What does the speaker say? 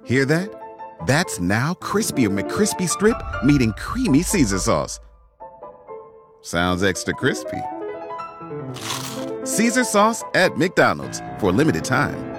Hear that? That's now crispy McCrispy Strip meeting creamy Caesar sauce. Sounds extra crispy. Caesar sauce at McDonald's for a limited time.